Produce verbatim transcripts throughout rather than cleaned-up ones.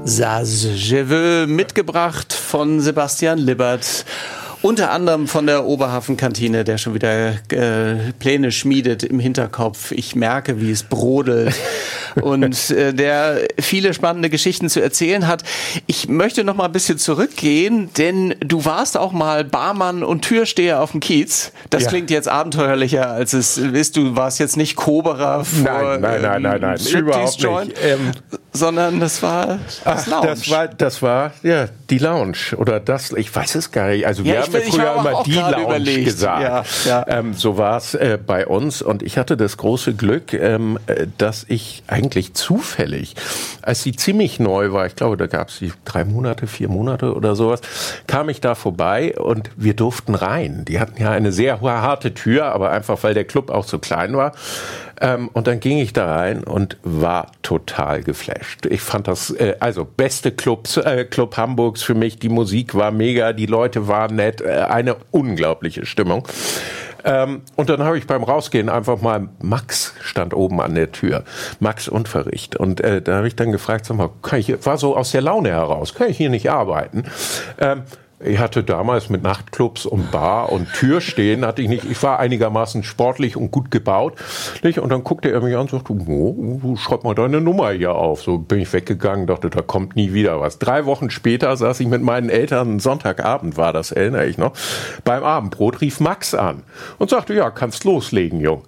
Saz je veux, mitgebracht von Sebastian Libbert. Unter anderem von der Oberhafenkantine, der schon wieder äh, Pläne schmiedet im Hinterkopf. Ich merke, wie es brodelt. Und äh, der viele spannende Geschichten zu erzählen hat. Ich möchte noch mal ein bisschen zurückgehen, denn du warst auch mal Barmann und Türsteher auf dem Kiez. Das ja. klingt jetzt abenteuerlicher, als es ist. Du warst jetzt nicht Koberer vor Nein, nein, nein, nein, nein, ähm, überhaupt Joint, nicht. Ähm, sondern das war das ach, Lounge. Das war, das war ja die Lounge oder das. Ich weiß es gar nicht. Also wir ja, haben ja früher immer die Lounge überlegt. gesagt. Ja, ja. Ähm, so war es äh, bei uns und ich hatte das große Glück, ähm, dass ich eigentlich zufällig, als sie ziemlich neu war, ich glaube, da gab es die drei Monate, vier Monate oder sowas, kam ich da vorbei und wir durften rein. Die hatten ja eine sehr harte Tür, aber einfach, weil der Club auch so klein war. Ähm, und dann ging ich da rein und war total geflasht. Ich fand das, äh, also beste Clubs, äh, Club Hamburgs für mich. Die Musik war mega, die Leute waren nett, äh, eine unglaubliche Stimmung. Ähm, und dann habe ich beim Rausgehen einfach mal, Max stand oben an der Tür, Max Unterricht. Und äh, da habe ich dann gefragt, sag mal, kann ich, war so aus der Laune heraus, kann ich hier nicht arbeiten? Ähm, Ich hatte damals mit Nachtclubs und Bar und Tür stehen, hatte ich nicht, ich war einigermaßen sportlich und gut gebaut, nicht? Und dann guckte er mich an und sagte, oh, du schreib mal deine Nummer hier auf. So bin ich weggegangen, dachte, da kommt nie wieder was. Drei Wochen später saß ich mit meinen Eltern, Sonntagabend war das, erinnere ich noch, beim Abendbrot, rief Max an und sagte, ja, kannst loslegen, Jung.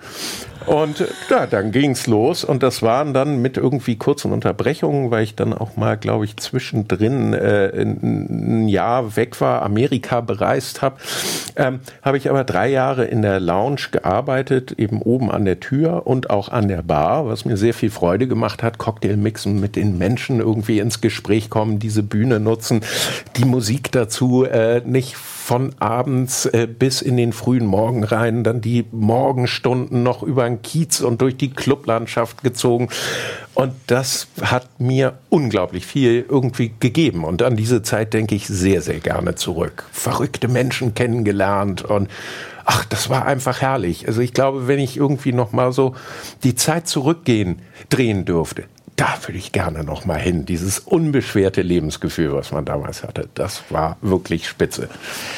Und ja, dann ging's los und das waren dann mit irgendwie kurzen Unterbrechungen, weil ich dann auch mal, glaube ich, zwischendrin äh, ein Jahr weg war, Amerika bereist habe, ähm, habe ich aber drei Jahre in der Lounge gearbeitet, eben oben an der Tür und auch an der Bar, was mir sehr viel Freude gemacht hat, Cocktail mixen, mit den Menschen irgendwie ins Gespräch kommen, diese Bühne nutzen, die Musik dazu, äh, nicht von abends äh, bis in den frühen Morgen rein, dann die Morgenstunden noch über den Kiez und durch die Clublandschaft gezogen. Und das hat mir unglaublich viel irgendwie gegeben. Und an diese Zeit denke ich sehr, sehr gerne zurück. Verrückte Menschen kennengelernt und ach, das war einfach herrlich. Also ich glaube, wenn ich irgendwie noch mal so die Zeit zurückgehen, drehen dürfte, da würde ich gerne noch mal hin. Dieses unbeschwerte Lebensgefühl, was man damals hatte, das war wirklich spitze.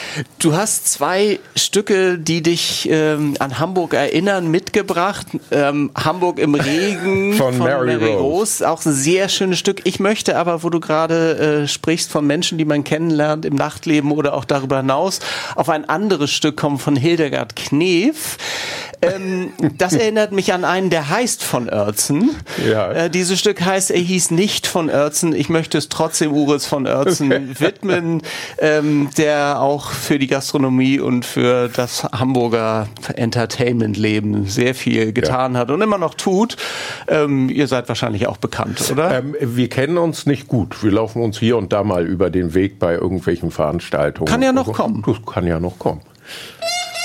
Du hast zwei Stücke, die dich ähm, an Hamburg erinnern, mitgebracht. Ähm, Hamburg im Regen von, von Mary, Mary Rose. Rose. Auch ein sehr schönes Stück. Ich möchte aber, wo du gerade äh, sprichst von Menschen, die man kennenlernt im Nachtleben oder auch darüber hinaus, auf ein anderes Stück kommen von Hildegard Knef. Ähm, das erinnert mich an einen, der heißt von Oertzen. Ja. Äh, dieses Stück heißt, er hieß nicht von Oertzen. Ich möchte es trotzdem Uris von Oertzen widmen, ähm, der auch für die Gastronomie und für das Hamburger Entertainment-Leben sehr viel getan ja. hat und immer noch tut. Ähm, ihr seid wahrscheinlich auch bekannt, oder? Ähm, wir kennen uns nicht gut. Wir laufen uns hier und da mal über den Weg bei irgendwelchen Veranstaltungen. Kann ja noch kommen. Das kann ja noch kommen.